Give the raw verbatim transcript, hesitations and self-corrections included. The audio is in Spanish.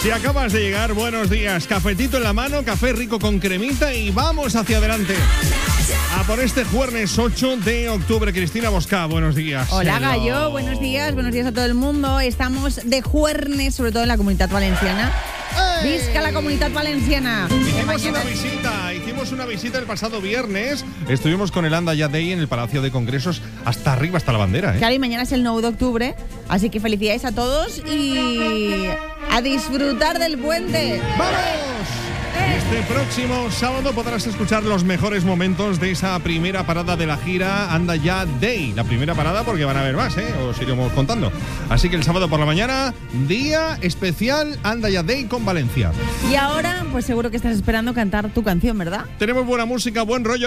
Si acabas de llegar, buenos días. Cafetito en la mano, café rico con cremita y vamos hacia adelante. A por este jueves ocho de octubre. Cristina Bosca, buenos días. Hola, Hello. Gallo, buenos días, buenos días a todo el mundo. Estamos de jueves, sobre todo en la Comunitat Valenciana. ¡Ey! ¡Visca la Comunitat Valenciana! Hicimos Mañana- una visita, hicimos una visita el pasado viernes. Estuvimos con el Anda Ya Day en el Palacio de Congresos, hasta arriba, hasta la bandera, ¿eh? Claro, y mañana es el nueve de octubre, así que felicidades a todos y a disfrutar del puente. ¡Vamos! Este próximo sábado podrás escuchar los mejores momentos de esa primera parada de la gira Anda Ya Day. La primera parada porque van a haber más, ¿eh? Os iremos contando. Así que el sábado por la mañana, día especial Anda Ya Day con Valencia. Y ahora, pues seguro que estás esperando cantar tu canción, ¿verdad? Tenemos buena música, buen rollo.